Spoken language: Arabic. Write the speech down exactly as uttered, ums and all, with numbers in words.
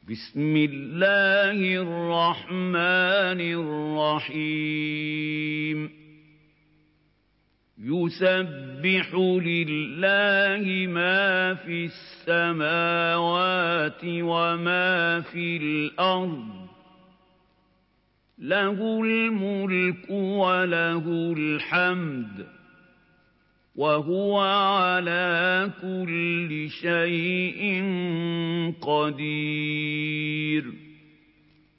بسم الله الرحمن الرحيم يسبح لله ما في السماوات وما في الأرض له الملك وله الحمد وهو على كل شيء قدير